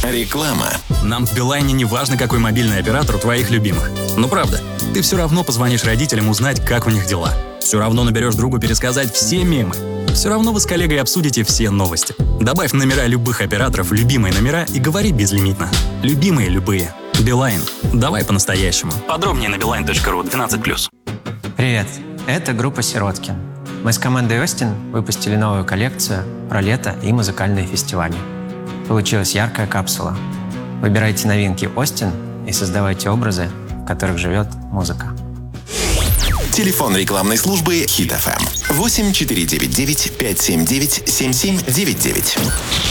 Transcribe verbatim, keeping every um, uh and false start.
Реклама. Нам в Билайне не важно, какой мобильный оператор у твоих любимых. Но правда, ты все равно позвонишь родителям узнать, как у них дела. Все равно наберешь другу пересказать все мемы. Все равно вы с коллегой обсудите все новости. Добавь номера любых операторов в любимые номера и говори безлимитно. Любимые любые. Билайн. Давай по-настоящему. Подробнее на билайн точка ру двенадцать плюс. Привет, это группа «Сироткин». Мы с командой «Остин» выпустили новую коллекцию про лето и музыкальные фестивали. Получилась яркая капсула. Выбирайте новинки «Остин» и создавайте образы, в которых живет музыка. Телефон рекламной службы Хит эф эм восемь четыре девять девять пять семь девять семь семь девять девять.